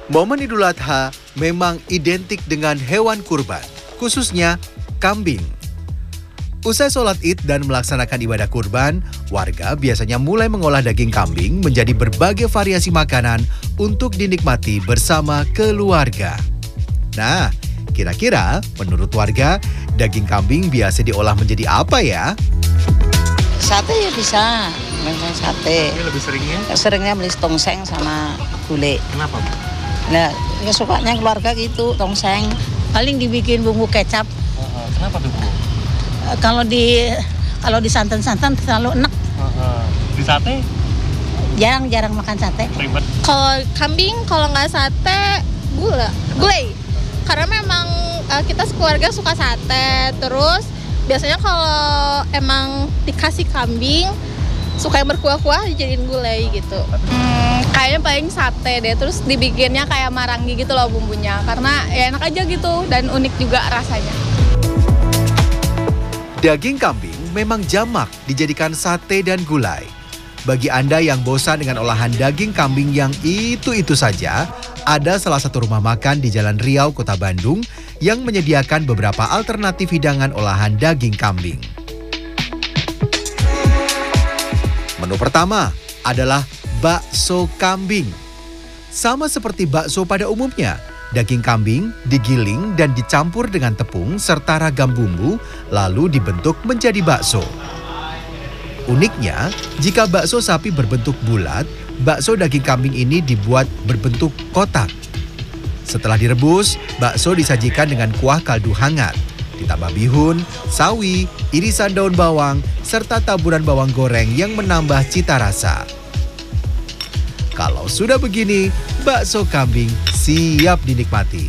Momen Idul Adha memang identik dengan hewan kurban, khususnya kambing. Usai sholat Id dan melaksanakan ibadah kurban, warga biasanya mulai mengolah daging kambing menjadi berbagai variasi makanan untuk dinikmati bersama keluarga. Nah, kira-kira menurut warga, daging kambing biasa diolah menjadi apa ya? Sate ya bisa, misalnya sate. Ini lebih seringnya? Seringnya beli tongseng sama gulai. Kenapa, Bu? Nah, ya sukanya keluarga gitu, tongseng. Paling dibikin bumbu kecap. Kenapa tuh, Bu? Kalau di santan-santan terlalu enak. Di sate? Jarang makan sate. Ribet. Kalau kambing, kalau nggak sate, gulai. Karena memang kita sekeluarga suka sate. Terus biasanya kalau emang dikasih kambing, suka yang berkuah-kuah dijadiin gulai gitu. Kayaknya paling sate deh, terus dibikinnya kayak marangi gitu loh bumbunya. Karena ya enak aja gitu dan unik juga rasanya. Daging kambing memang jamak dijadikan sate dan gulai. Bagi Anda yang bosan dengan olahan daging kambing yang itu-itu saja, ada salah satu rumah makan di Jalan Riau, Kota Bandung yang menyediakan beberapa alternatif hidangan olahan daging kambing. Menu pertama adalah bakso kambing. Sama seperti bakso pada umumnya, daging kambing digiling dan dicampur dengan tepung serta ragam bumbu, lalu dibentuk menjadi bakso. Uniknya, jika bakso sapi berbentuk bulat, bakso daging kambing ini dibuat berbentuk kotak. Setelah direbus, bakso disajikan dengan kuah kaldu hangat, ditambah bihun, sawi, irisan daun bawang, serta taburan bawang goreng yang menambah cita rasa. Kalau sudah begini, bakso kambing siap dinikmati.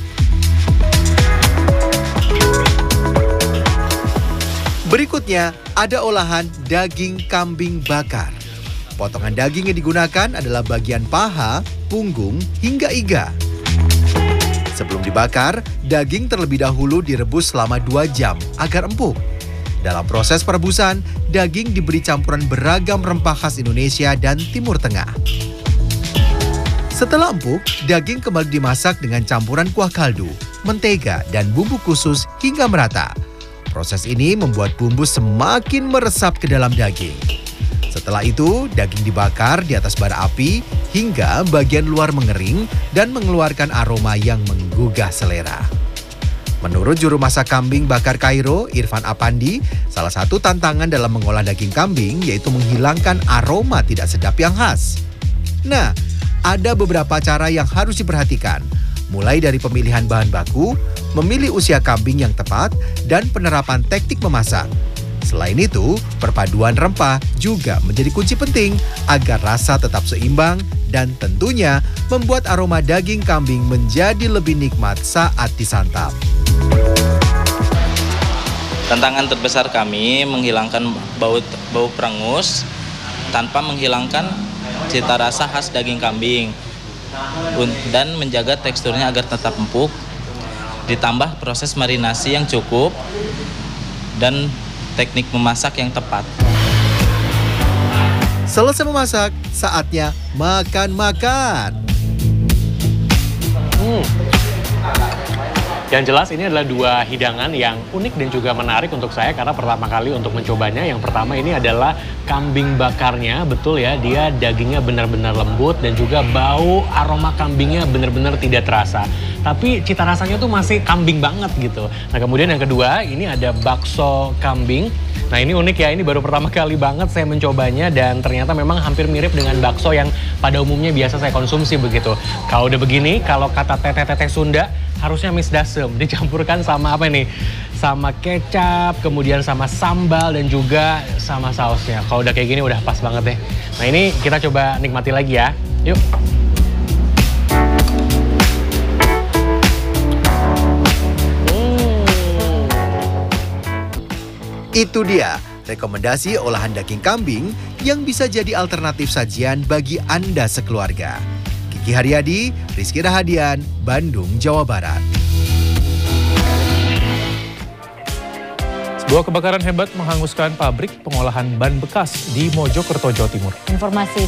Berikutnya, ada olahan daging kambing bakar. Potongan daging yang digunakan adalah bagian paha, punggung, hingga iga. Sebelum dibakar, daging terlebih dahulu direbus selama 2 jam agar empuk. Dalam proses perebusan, daging diberi campuran beragam rempah khas Indonesia dan Timur Tengah. Setelah empuk, daging kembali dimasak dengan campuran kuah kaldu, mentega, dan bumbu khusus hingga merata. Proses ini membuat bumbu semakin meresap ke dalam daging. Setelah itu, daging dibakar di atas bara api hingga bagian luar mengering dan mengeluarkan aroma yang menggugah selera. Menurut juru masak kambing bakar Kairo, Irfan Apandi, salah satu tantangan dalam mengolah daging kambing yaitu menghilangkan aroma tidak sedap yang khas. Nah, ada beberapa cara yang harus diperhatikan, mulai dari pemilihan bahan baku, memilih usia kambing yang tepat, dan penerapan teknik memasak. Selain itu, perpaduan rempah juga menjadi kunci penting agar rasa tetap seimbang dan tentunya membuat aroma daging kambing menjadi lebih nikmat saat disantap. Tantangan terbesar kami menghilangkan bau perengus tanpa menghilangkan cita rasa khas daging kambing dan menjaga teksturnya agar tetap empuk, ditambah proses marinasi yang cukup dan teknik memasak yang tepat. Selesai memasak, saatnya makan-makan. Yang jelas ini adalah 2 hidangan yang unik dan juga menarik untuk saya karena pertama kali untuk mencobanya. Yang pertama ini adalah kambing bakarnya, betul ya, dia dagingnya benar-benar lembut dan juga bau aroma kambingnya benar-benar tidak terasa. Tapi cita rasanya tuh masih kambing banget gitu. Nah kemudian yang kedua ini ada bakso kambing. Nah ini unik ya, ini baru pertama kali banget saya mencobanya dan ternyata memang hampir mirip dengan bakso yang pada umumnya biasa saya konsumsi begitu. Kalau udah begini, kalau kata teteh-teteh Sunda, harusnya misdasem, dicampurkan sama apa nih? Sama kecap, kemudian sama sambal dan juga sama sausnya. Kalau udah kayak gini udah pas banget deh. Nah ini kita coba nikmati lagi ya, yuk. Itu dia rekomendasi olahan daging kambing yang bisa jadi alternatif sajian bagi Anda sekeluarga. Kiki Haryadi, Rizky Rahadian, Bandung, Jawa Barat. Sebuah kebakaran hebat menghanguskan pabrik pengolahan ban bekas di Mojokerto, Jawa Timur. Informasi